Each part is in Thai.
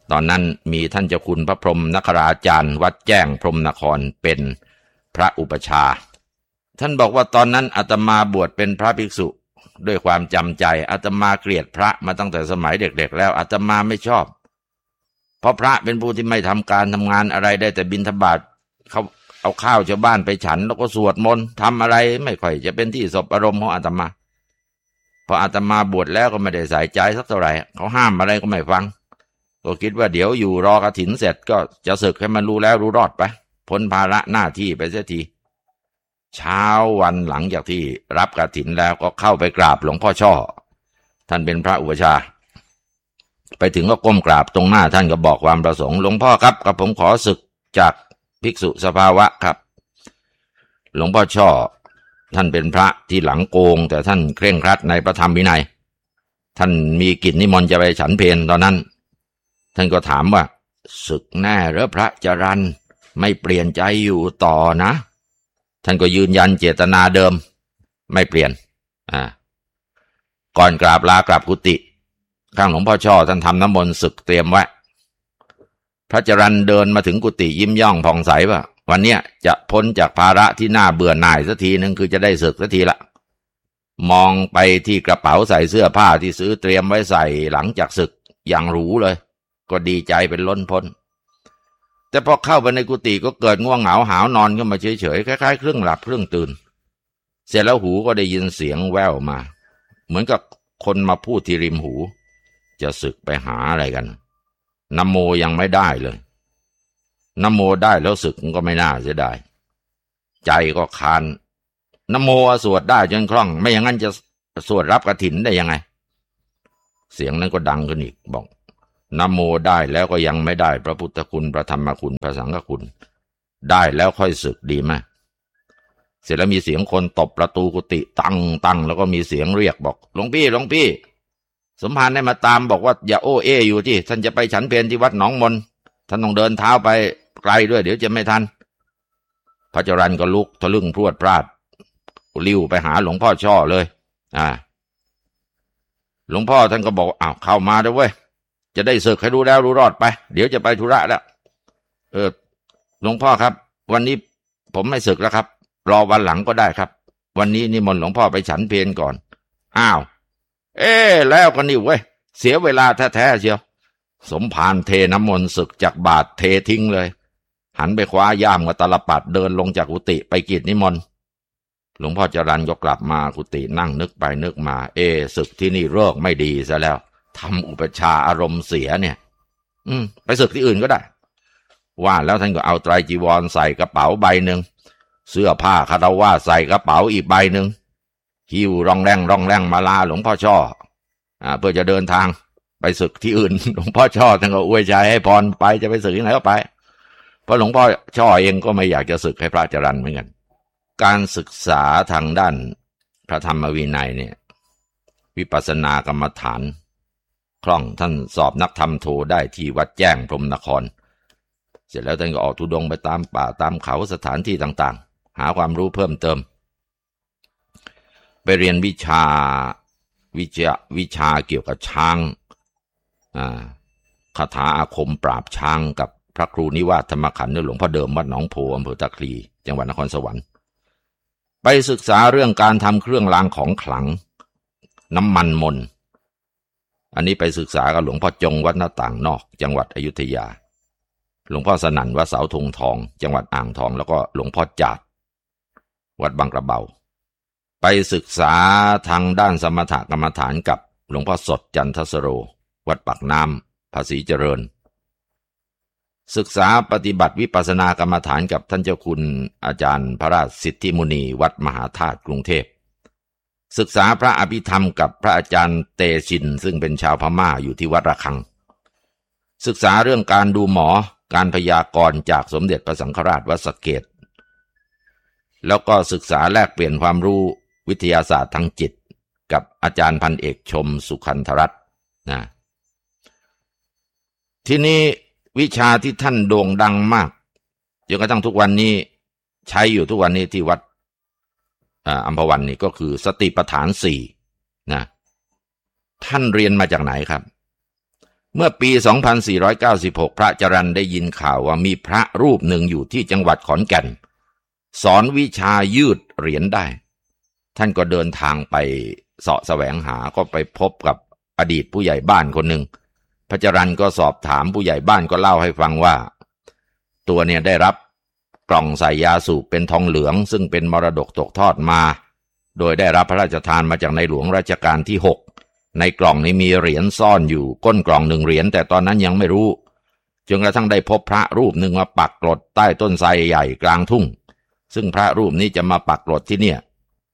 ตอนนั้นมีท่านเจ้าคุณพระพรหมนคราจารย์วัดแจ้งพรหมนครเป็นพระอุปชาท่านบอกว่าตอนนั้นอาตมาบวชเป็นพระภิกษุด้วยความจำใจอาตมาเกลียดพระมาตั้งแต่สมัยเด็กๆแล้วอาตมาไม่ชอบเพราะพระเป็นผู้ที่ไม่ทำการทำงานอะไรได้แต่บิณฑบาตเขาเอาข้าวชาวบ้านไปฉันแล้วก็สวดมนต์ทำอะไรไม่ค่อยจะเป็นที่สบอารมณ์ของอาตมาพออาตมาบวชแล้วก็ไม่ได้ใส่ใจสักเท่าไหร่เขาห้ามอะไรก็ไม่ฟังก็คิดว่าเดี๋ยวอยู่รอกฐินเสร็จก็จะสึกให้มันรู้แล้วรู้รอดไปพ้นภาระหน้าที่ไปเสียทีเช้าวันหลังจากที่รับกฐินแล้วก็เข้าไปกราบหลวงพ่อช่อท่านเป็นพระอุปชาไปถึงก็ก้มกราบตรงหน้าท่านก็บอกความประสงค์หลวงพ่อครับกับผมขอสึกจากภิกษุสภาวะครับหลวงพ่อช่อท่านเป็นพระที่หลังโกงแต่ท่านเคร่งครัดในพระธรรมวินัยท่านมีกิจนิมนต์จะไปฉันเพลตอนนั้นท่านก็ถามว่าสึกแน่หรือพระจรัญไม่เปลี่ยนใจอยู่ต่อนะท่านก็ยืนยันเจตนาเดิมไม่เปลี่ยนก่อนกราบลากลับกุฏิข้างหลวงพ่อช่อท่านทำน้ำมนต์ศึกเตรียมไว้พระจรัญเดินมาถึงกุฏิยิ้มย่องผ่องใสว่าวันเนี้ยจะพ้นจากภาระที่น่าเบื่อหน่ายสักทีนึงคือจะได้ศึกสักทีละมองไปที่กระเป๋าใส่เสื้อผ้าที่ซื้อเตรียมไว้ใส่หลังจากศึกอย่างหรูเลยก็ดีใจเป็นล้นพ้นแต่พอเข้าไปในกุฏิก็เกิดง่วงเหงาหาวนอนขึ้นมาเฉยๆคล้ายๆครึ่งหลับครึ่งตื่นเสร็จแล้วหูก็ได้ยินเสียงแว่วมาเหมือนกับคนมาพูดที่ริมหูจะศึกไปหาอะไรกันนะโมยังไม่ได้เลยนะโมได้แล้วศึกก็ไม่น่าเสียดายใจก็คานนะโมสวดได้จนคล่องไม่อย่างนั้นจะสวดรับกฐินได้ยังไงเสียงนั้นก็ดังขึ้นอีกบอกนะโมได้แล้วก็ยังไม่ได้พระพุทธคุณพระธรรมคุณพระสังฆคุณได้แล้วค่อยศึกดีไหมเสร็จแล้วมีเสียงคนตบประตูกุฏิตั้งแล้วก็มีเสียงเรียกบอกหลวงพี่สมภารได้มาตามบอกว่าอย่าโอ้เออยู่ที่ท่านจะไปฉันเพลที่วัดหนองมนท่านต้องเดินเท้าไปไกลด้วยเดี๋ยวจะไม่ทันพระจรัญก็ลุกทะลึ่งพรวดพราดลิ้วไปหาหลวงพ่อช่อเลยหลวงพ่อท่านก็บอกอ้าวเข้ามาด้วยเว้ยจะได้ศึกให้รู้แล้วรู้รอดไปเดี๋ยวจะไปธุระแล้วหลวงพ่อครับวันนี้ผมไม่ศึกแล้วครับรอวันหลังก็ได้ครับวันนี้นิมนต์หลวงพ่อไปฉันเพลก่อนอ้าวแล้วก็นี่เว้ยเสียเวลาแท้ๆเชียวสมภารเทน้ำมนต์ศึกจากบาทเททิ้งเลยหันไปคว้าย่ามกับตลปัดเดินลงจากกุฏิไปกิจนิมนต์หลวงพ่อจรัญก็กลับมากุฏินั่งนึกไปนึกมาศึกที่นี่เลิกไม่ดีซะแล้วทำอุปชาอารมณ์เสียเนี่ยไปศึกที่อื่นก็ได้ว่าแล้วท่านก็เอาไตรจีวรใส่กระเป๋าใบหนึ่งเสื้อผ้าคฤหัสถ์ใส่กระเป๋าอีกใบหนึ่งหิ้วร่องแรงมาลาหลวงพ่อช่อเพื่อจะเดินทางไปศึกที่อื่นหลวงพ่อช่อท่านก็อวยใจให้พรไปจะไปศึกที่ไหนก็ไปเพราะหลวงพ่อช่อเองก็ไม่อยากจะศึกให้พระจรัญเหมือนกันการศึกษาทางด้านพระธรรมวินัยเนี่ยวิปัสสนากรรมฐานคล่องท่านสอบนักธรรมโทได้ที่วัดแจ้งพรหมนครเสร็จแล้วท่านก็ออกธุดงค์ไปตามป่าตามเขาสถานที่ต่างๆหาความรู้เพิ่มเติมไปเรียนวิชาเกี่ยวกับช้างคาถาอาคมปราบช้างกับพระครูนิวาสธรรมขันธ์หลวงพ่อเดิมวัดหนองโพอำเภอตะคลีจังหวัดนครสวรรค์ไปศึกษาเรื่องการทำเครื่องรางของขลังน้ำมันมนต์อันนี้ไปศึกษากับหลวงพ่อจงวัดหน้าต่างนอกจังหวัดอยุธยาหลวงพ่อสนั่นวัดเสาธงทองจังหวัดอ่างทองแล้วก็หลวงพ่อจาดวัดบางกระเบาไปศึกษาทางด้านสมถกรรมฐานกับหลวงพ่อสดจันทสโรวัดปากน้ำภาษีเจริญศึกษาปฏิบัติวิปัสสนากรรมฐานกับท่านเจ้าคุณอาจารย์พระราชสิทธิมุนีวัดมหาธาตุกรุงเทพศึกษาพระอภิธรรมกับพระอาจารย์เตชินซึ่งเป็นชาวพม่าอยู่ที่วัดระฆังศึกษาเรื่องการดูหมอการพยากรณ์จากสมเด็จพระสังฆราชวัดสะเกษแล้วก็ศึกษาแลกเปลี่ยนความรู้วิทยาศาสตร์ทางจิตกับอาจารย์พันเอกชมสุขันธรัตน์นะที่นี้วิชาที่ท่านโด่งดังมากจนกระทั่งทุกวันนี้ใช้อยู่ทุกวันนี้ที่วัดอัมพวันนี่ก็คือสติปัฏฐาน4นะท่านเรียนมาจากไหนครับเมื่อปี 2496 พระจรัญได้ยินข่าวว่ามีพระรูปหนึ่งอยู่ที่จังหวัดขอนแก่นสอนวิชายืดเหรียญได้ท่านก็เดินทางไปเสาะแสวงหาก็ไปพบกับอดีตผู้ใหญ่บ้านคนหนึ่งพระจรัญก็สอบถามผู้ใหญ่บ้านก็เล่าให้ฟังว่าตัวเนี่ยได้รับกล่องใส่ยาสูบเป็นทองเหลืองซึ่งเป็นมรดกตกทอดมาโดยได้รับพระราชทานมาจากในหลวงรัชกาลที่ 6ในกล่องนี้มีเหรียญซ่อนอยู่ก้นกล่อง1 เหรียญแต่ตอนนั้นยังไม่รู้จนกระทั่งได้พบพระรูปหนึ่งมาปักกรดใต้ต้นไทรใหญ่กลางทุ่งซึ่งพระรูปนี้จะมาปักกรดที่เนี่ย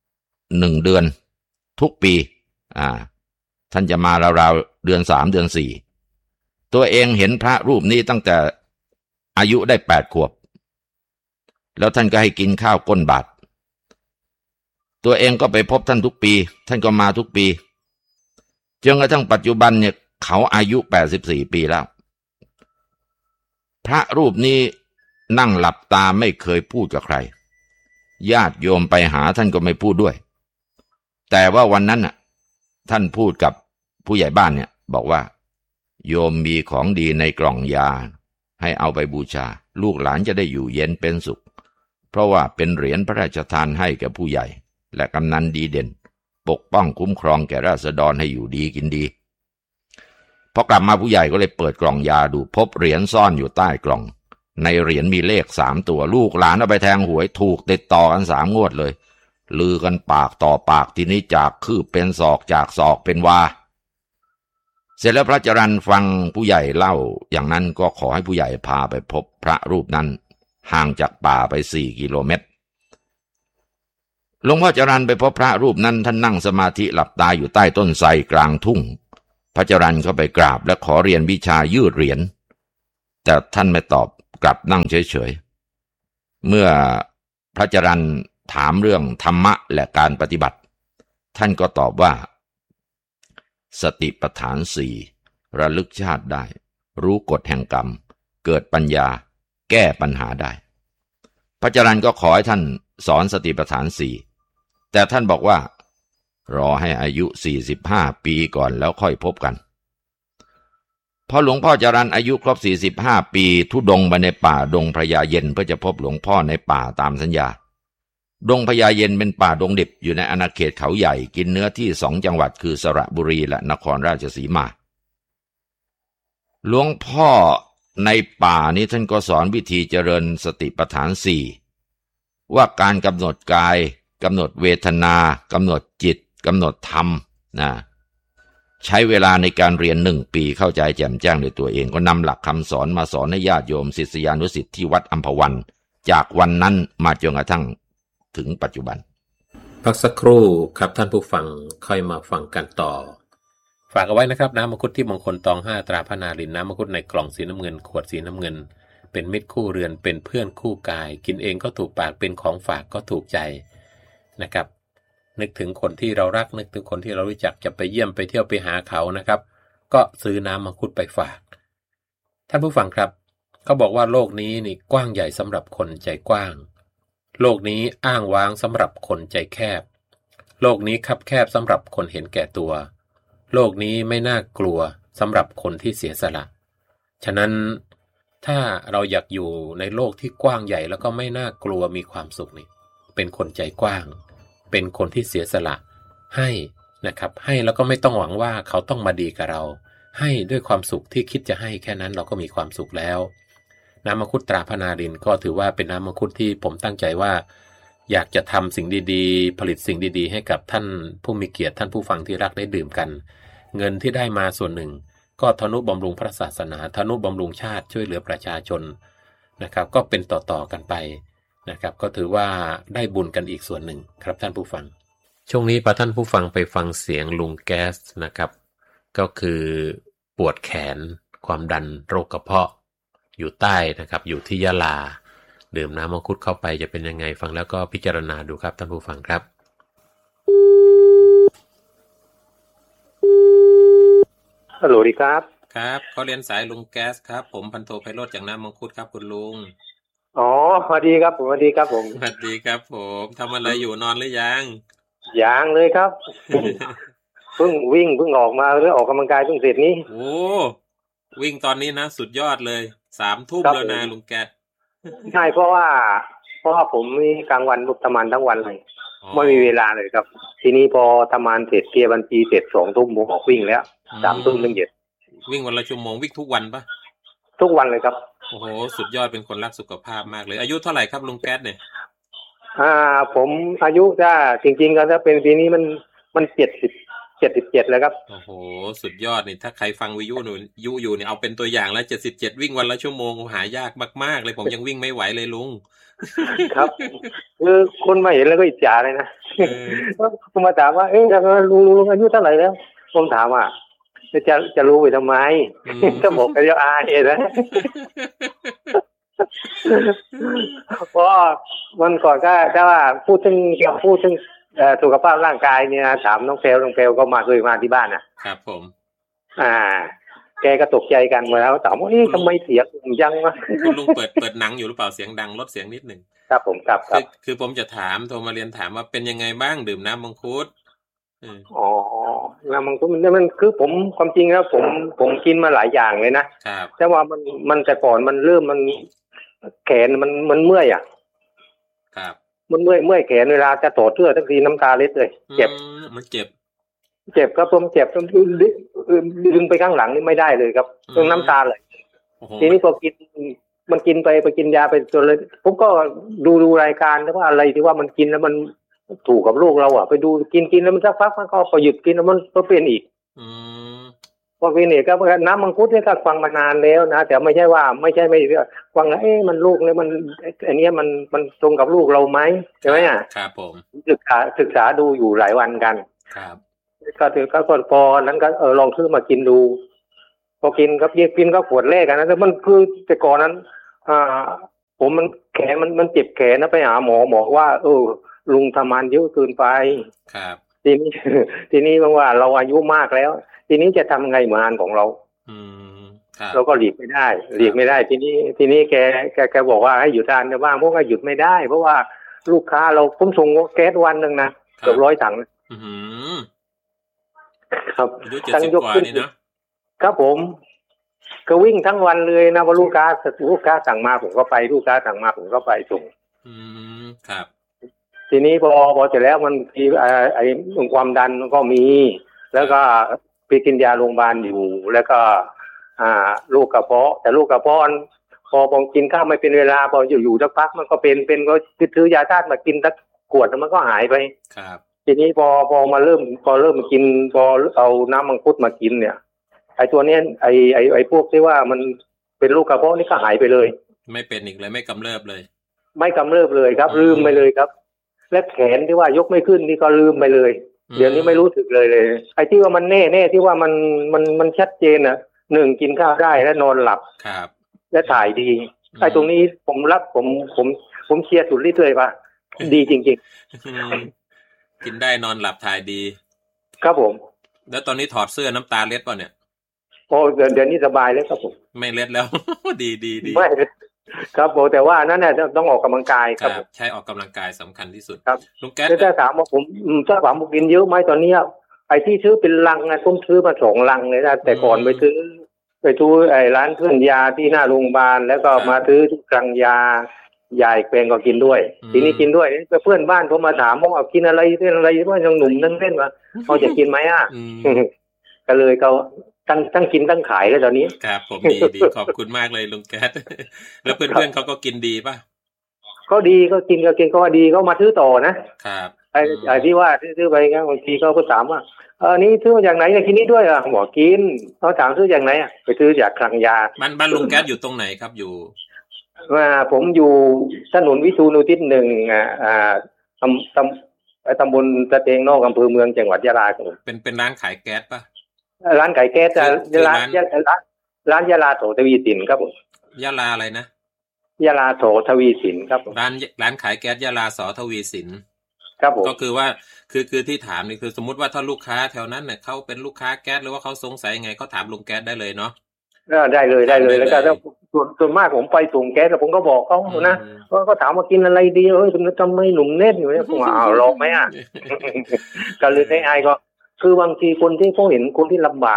1 เดือนทุกปีท่านจะมาราวๆเดือน 3 เดือน 4ตัวเองเห็นพระรูปนี้ตั้งแต่อายุได้8 ขวบแล้วท่านก็ให้กินข้าวก้นบาตรตัวเองก็ไปพบท่านทุกปีท่านก็มาทุกปีจนกระทั่งปัจจุบันเนี่ยเขาอายุ84 ปีแล้วพระรูปนี้นั่งหลับตาไม่เคยพูดกับใครญาติโยมไปหาท่านก็ไม่พูดด้วยแต่ว่าวันนั้นน่ะท่านพูดกับผู้ใหญ่บ้านเนี่ยบอกว่าโยมมีของดีในกล่องยาให้เอาไปบูชาลูกหลานจะได้อยู่เย็นเป็นสุขเพราะว่าเป็นเหรียญพระราชทานให้แก่ผู้ใหญ่และกำนันดีเด่นปกป้องคุ้มครองแก่ราษฎรให้อยู่ดีกินดีพอกลับมาผู้ใหญ่ก็เลยเปิดกล่องยาดูพบเหรียญซ่อนอยู่ใต้กล่องในเหรียญมีเลข3 ตัวลูกหลานเอาไปแทงหวยถูกติดต่อกัน3 งวดเลยลือกันปากต่อปากทีนี้จากคืบเป็นศอกจากศอกเป็นวาเสร็จแล้วพระจรัญฟังผู้ใหญ่เล่าอย่างนั้นก็ขอให้ผู้ใหญ่พาไปพบพระรูปนั้นห่างจากป่าไป4 กิโลเมตรหลวงพ่อจรัญไปพบพระรูปนั้นท่านนั่งสมาธิหลับตาอยู่ใต้ต้นไทรกลางทุ่งพระจรัญเข้าไปกราบและขอเรียนวิชายืดเหรียญแต่ท่านไม่ตอบกลับนั่งเฉยๆเมื่อพระจรัญถามเรื่องธรรมะและการปฏิบัติท่านก็ตอบว่าสติปัฏฐาน4ระลึกชาติได้รู้กฎแห่งกรรมเกิดปัญญาแก้ปัญหาได้พระจรัญก็ขอให้ท่านสอนสติปัฏฐาน4แต่ท่านบอกว่ารอให้อายุ45 ปีก่อนแล้วค่อยพบกันพอหลวงพ่อจรัญอายุครบ45 ปีธุดงค์ไปในป่าดงพระยาเย็นเพื่อจะพบหลวงพ่อในป่าตามสัญญาดงพญาเย็นเป็นป่าดงดิบอยู่ในอาณาเขตเขาใหญ่กินเนื้อที่2 จังหวัดคือสระบุรีและนครราชสีมาหลวงพ่อในป่านี้ท่านก็สอนวิธีเจริญสติปัฏฐาน4ว่าการกำหนดกายกำหนดเวทนากำหนดจิตกำหนดธรรมใช้เวลาในการเรียน1 ปีเข้าใจแจ่มแจ้งในตัวเองก็นำหลักคำสอนมาสอนให้ญาติโยมศิษยานุศิษย์ที่วัดอัมพวันจากวันนั้นมาจนกระทั่งถึงปัจจุบันพักสักครู่ครับท่านผู้ฟังค่อยมาฟังกันต่อฝากเอาไว้นะครับน้ำมังคุดที่มงคลตอง5ตราพระนารินน้ำมังคุดในกล่องสีน้ำเงินขวดสีน้ำเงินเป็นมิตรคู่เรือนเป็นเพื่อนคู่กายกินเองก็ถูกปากเป็นของฝากก็ถูกใจนะครับนึกถึงคนที่เรารักนึกถึงคนที่เรารู้จักจะไปเยี่ยมไปเที่ยวไปหาเขานะครับก็ซื้อน้ำมังคุดไปฝากท่านผู้ฟังครับเขาบอกว่าโลกนี้นี่กว้างใหญ่สำหรับคนใจกว้างโลกนี้อ้างว้างสำหรับคนใจแคบโลกนี้คับแคบสำหรับคนเห็นแก่ตัวโลกนี้ไม่น่ากลัวสำหรับคนที่เสียสละฉะนั้นถ้าเราอยากอยู่ในโลกที่กว้างใหญ่แล้วก็ไม่น่ากลัวมีความสุขนี่เป็นคนใจกว้างเป็นคนที่เสียสละให้นะครับให้แล้วก็ไม่ต้องหวังว่าเขาต้องมาดีกับเราให้ด้วยความสุขที่คิดจะให้แค่นั้นเราก็มีความสุขแล้วน้ำมังคุดตราพระนารินก็ถือว่าเป็นน้ำมังคุดที่ผมตั้งใจว่าอยากจะทำสิ่งดีๆผลิตสิ่งดีๆให้กับท่านผู้มีเกียรติท่านผู้ฟังที่รักได้ดื่มกันเงินที่ได้มาส่วนหนึ่งก็ทนุบำรุงพระศาสนาทนุบำรุงชาติช่วยเหลือประชาชนนะครับก็เป็นต่อๆกันไปนะครับก็ถือว่าได้บุญกันอีกส่วนหนึ่งครับท่านผู้ฟังช่วงนี้พาท่านผู้ฟังไปฟังเสียงลุงแก๊สนะครับก็คือปวดแขนความดันโรคกระเพาะอยู่ใต้นะครับอยู่ที่ยะลาดื่มน้ำมังคุดเข้าไปจะเป็นยังไงฟังแล้วก็พิจารณาดูครับท่านผู้ฟังครับฮัลโหลดีครับครับเขาเรียนสายลุงแก๊สครับผมพันโทไพโรจน์จากน้ำมังคุดครับคุณลุงอ๋อสวัสดีครับผมสวัสดีครับผมสวัสดีครับผมทำอะไรอยู่นอนหรือยังยังเลยครับเพิ่งวิ่งเพิ่งออกมาหรือออกกำลังกายเพิ่งเสร็จนี้โอ้วิ่งตอนนี้นะสุดยอดเลย3 ทุ่มแล้วนะลุงแก๊สใช่เพราะว่าผมมีกลางวันทำงานทั้งวันเลยไม่มีเวลาเลยครับทีนี้พอทำงานเสร็จเคลียร์บัญชีเสร็จ2 ทุ่มผมออกวิ่งแล้ว3 ทุ่มถึงเย็นวิ่งวันละชั่วโมงวิ่งทุกวันปะทุกวันเลยครับโอ้โหสุดยอดเป็นคนรักสุขภาพมากเลยอายุเท่าไหร่ครับลุงแก๊สเนี่ยผมอายุถ้าจริงๆก็ถ้าเป็นปีนี้มัน77แล้วครับโอ้โหสุดยอดนี่ถ้าใครฟังวิทยุหนูอยู่เนี่ยเอาเป็นตัวอย่างแล้ว77วิ่งวันละชั่วโมงหายากมากๆเลยผมยังวิ่งไม่ไหวเลยลุงครับคือคนมาเห็นแล้วก็อิจฉาเลยนะก็มาถามว่าลุงอายุเท่าไหร่แล้วผมถามว่าจะรู้ไปทำไมก็บอกกันจะอายนะเพราะวันก่อนก็ถ้าว่าพูดถึงสุขภาพร่างกายเนี่ยถามน้องเฟลก็เคยมาที่บ้านนะครับผมแกก็ตกใจกันมาแล้วถามว่าทำไมเสียงยังวะคุณลุงเปิดหนังอยู่หรือเปล่าเสียงดังลดเสียงนิดหนึ่งครับผมครับคือผมจะโทรมาเรียนถามว่าเป็นยังไงบ้างดื่มน้ำมังคุดน้ำมังคุดมันคือผมความจริงแล้วผมกินมาหลายอย่างเลยนะครับแต่ว่ามันแต่ก่อนมันเริ่มมันแขนมันเมื่อยครับมันเมื่อยแขนเวลาจะถอดเสื้อทั้งทีน้ำตาเล็ดเลยเจ็บมันเจ็บครับผมเจ็บจนดึงไปข้างหลังนี่ไม่ได้เลยครับต้องน้ำตาเลยทีนี้พอกินไปกินยาไปจนเลยผมก็ดูรายการแล้วว่าอะไรที่ว่ามันกินแล้วมันถูกกับลูกเราไปดูกินแล้วมันสักพักมันก็พอหยุดกินแล้วมันก็เป็นอีกพอเป็นอีกก็น้ำมังคุดนี่ก็ฟังมานานแล้วนะแต่ไม่ใช่ฟังแล้วมันลูกเลยมันอันนี้มันตรงกับลูกเราไหมใช่ไหมครับผมศึกษาดูอยู่หลายวันกันครับก็พอนั้นก็ลองซื้อมากินดูพอกินครับกินก็ขวดแรกนะแต่มันคือแต่ก่อนนั้นผมมันแขนมันเจ็บแขนนะไปหาหมอว่าลุงทำงานเยอะเกินไปครับทีนี้ว่าเราอายุมากแล้วทีนี้จะทำไงงานของเราเราก็หลีกไม่ได้ทีนี้แกบอกว่าให้หยุดทานแต่ว่าพวกก็หยุดไม่ได้เพราะว่าลูกค้าเราผมส่งแก๊สวันนึงนะเกือบ100 ถังครับตั้งยกขึ้นครับผมก็วิ่งทั้งวันเลยนะว่าลูกค้าสั่งมาผมก็ไปลูกค้าสั่งมาผมก็ไปส่งครับทีนี้พอเสร็จแล้วมันมีไอ้ความดันก็มีแล้วก็ไปกินยาโรงพยาบาลอยู่แล้วก็ลูกกระเพาะแต่ลูกกระเพาะพอกินข้าวไม่เป็นเวลาพออยู่สักพักมันก็เป็นก็ซื้อยาธาตุมากินสักขวดมันก็หายไปครับทีนี้พอมาเริ่มกินพอเอาน้ำมังคุดมากินเนี่ยไอ้ตัวนี้ไอ้พวกที่ว่ามันเป็นลูกกระเพาะนี่ก็หายไปเลยไม่เป็นอีกเลยไม่กำเริบเลยครับลืมไปเลยครับและแขนที่ว่ายกไม่ขึ้นนี่ก็ลืมไปเลยเดี๋ยวนี้ไม่รู้สึกเลยไอ้ที่ว่ามันแน่ที่ว่ามันชัดเจน1กินข้าวได้และนอนหลับครับและถ่ายดีไอ้ตรงนี้ผมเชียร์สุดฤทธิ์เลยป่ะดีจริงๆกินได้นอนหลับถ่ายดีครับผมแล้วตอนนี้ถอดเสื้อน้ำตาเล็ดป่ะเนี่ยเดี๋ยวนี้สบายแล้วครับผมไม่เล็ดแล้ว ดีไม่ครับผมแต่ว่านั่นต้องออกกำลังกายครับใช้ออกกำลังกายสำคัญที่สุดครับลุงแก๊สถ้าถามว่าผมกินเยอะไหมตอนนี้ไอ้ที่ซื้อเป็นลังผมซื้อมา2 ลังเลยนะแต่ก่อนไปซื้อไอ้ร้านเครื่องยาที่หน้าโรงพยาบาลแล้วก็มาซื้อที่กลางยายายแฟนก็กินด้วยทีนี้กินด้วยเพื่อนบ้านผมมาถามว่ากินอะไรว่ายังหนุ่มนั่งเล่นว่าเขาจะกินไหมก็เลยเขาตั้งกินตั้งขายแล้วตอนนี้ครับผมดีขอบคุณมากเลยลุงแก๊สแล้วเพื่อนๆเขาก็กินดีป่ะก็ดีก็กินก็ว่าดีเขามาซื้อต่อนะครับไอ้ที่ว่าซื้อไปงั้นบางทีเขาก็ถามว่านี่ซื้อมาจากไหนกินนี้ด้วยบอกกินเขาถามซื้อจากไหนไปซื้อจากคลังยาบ้านลุงแก๊สอยู่ตรงไหนครับอยู่ผมอยู่ถนนวิทูลอุทิศ1ตำบลตะเตงนอกอำเภอเมืองจังหวัดยะลาครับเป็นร้านขายแก๊สป่ะร้านขายแก๊สร้านยะลาโถทวีสินครับผมยะลาอะไรนะยะลาโถทวีสินครับร้านขายแก๊สยะลาสทวีสินครับผมก็คือว่าคือที่ถามนี่คือสมมุติว่าถ้าลูกค้าแถวนั้นเนี่ยเขาเป็นลูกค้าแก๊สหรือว่าเขาสงสัยยังไงเขาถามลุงแก๊สได้เลยเนาะได้เลยแล้วก็ส่วนมากผมไปส่งแก๊สแล้วผมก็บอกเขานะก็ถามว่ากินอะไรดีทำไมหนุ่มเน่นอยู่เนี่ยผมว่าลองไหมก็เลยให้ไอ้ก็คือบางทีคนที่เขาเห็นคนที่ลำบาก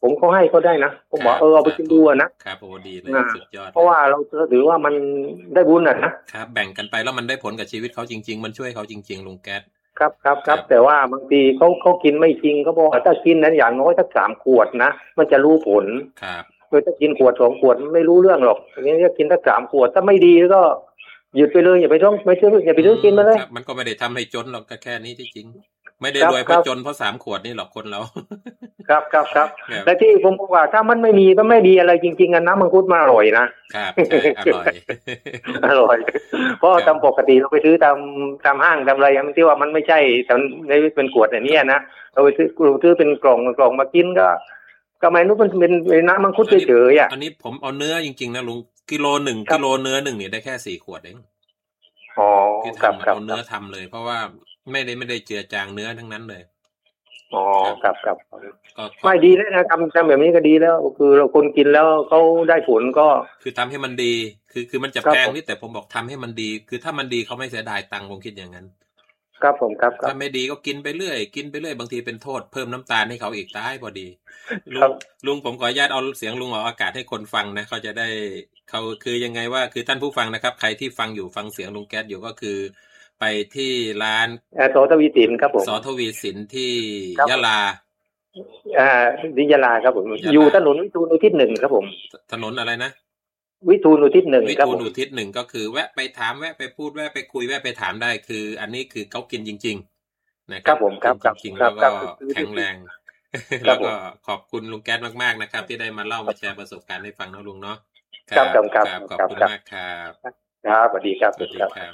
ผมก็ให้ก็ได้นะผมบอกเอาไปกินดูนะครับโอ้ดีเลยสุดยอดเพราะว่าเราถือว่ามันได้บุญนะครับแบ่งกันไปแล้วมันได้ผลกับชีวิตเขาจริงๆมันช่วยเขาจริงๆลุงแก๊สครับแต่ว่าบางทีเขากินไม่จริงเขาบอกถ้ากินนั้นอย่างน้อยสัก3 ขวดนะมันจะรู้ผลครับโดยถ้ากินขวด2 ขวดไม่รู้เรื่องหรอกอันนี้จะกินสัก3 ขวดถ้าไม่ดีก็หยุดไปเลยอย่าไปซื้อกินมาเลยมันก็ไม่ได้ทำให้จนหรอกแค่นี้ที่จริงไม่ได้รวยเพราะจนเพราะ3 ขวดนี่หรอกคนเราครับแต่ที่ผมบอกว่าถ้ามันไม่มีก็ไม่ดีอะไรจริงๆน้ำมังคุดมันอร่อยนะครับอร่อยเพราะตามปกติเราไปซื้อตามห้างตามอะไรมันที่ว่ามันไม่ใช่ในเป็นขวดอย่างนี้นะเราไปซื้อเป็นกล่องมากินก็ไม่รู้มันเป็นน้ำมังคุดเฉยๆอันนี้ผมเอาเนื้อจริงๆนะลุงกิโลเนื้อ1นี่ได้แค่4 ขวดเองที่ทำเอาเนื้อทำเลยเพราะว่าไม่ได้เจือจางเนื้อทั้งนั้นเลยครับไม่ดีแล้วนะทำแบบนี้ก็ดีแล้วคือเราคนกินแล้วเขาได้ผลก็คือทำให้มันดีคือมันจะแพงนิดแต่ผมบอกทำให้มันดีคือถ้ามันดีเขาไม่เสียดายตังค์ผมคิดอย่างนั้นครับผมครับถ้าไม่ดีก็กินไปเรื่อยบางทีเป็นโทษเพิ่มน้ำตาลให้เขาอีกตายพอดีลุงผมขออนุญาตเอาเสียงลุงออกอากาศให้คนฟังนะเขาจะได้เขาคือยังไงว่าคือท่านผู้ฟังนะครับใครที่ฟังอยู่ฟังเสียงลุงแก๊สอยู่ก็คือไปที่ร้านสทวีสินครับผมสทวีสินที่ยะลาที่ยะลาครับผมอยู่ถนนวิทูลอุทิศ1ครับผมถนนอะไรนะวิทูลอุทิศ1ครับผมวิทูลอุทิศ1ก็คือแวะไปถามแวะไปพูดแวะไปคุยแวะไปถามได้คืออันนี้คือเขากินจริงๆนะครับผมครับจริงๆแล้วก็แข็งแรงแล้วก็ขอบคุณลุงแก๊สมากๆนะครับที่ได้มาเล่ามาแชร์ประสบการณ์ให้ฟังนะลุงเนาะครับขอบคุณมากครับครับสวัสดีครับสวัสดีครับ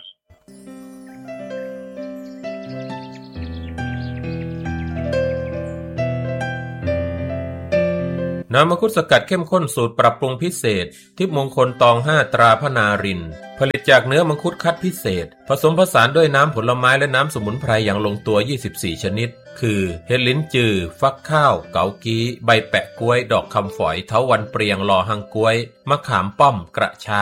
น้ำมังคุดสกัดเข้มข้นสูตรปรับปรุงพิเศษทิพย์มงคลตอง5ตราพนารินผลิตจากเนื้อมังคุดคัดพิเศษผสมผสานด้วยน้ำผลไม้และน้ำสมุนไพรอย่างลงตัว24ชนิดคือเห็ดลิ้นจือฟักข้าวเกากี้ใบแปะกล้วยดอกคำฝอยเถาวัลย์เปรียงลอหังก้วยมะขามป้อมกระชา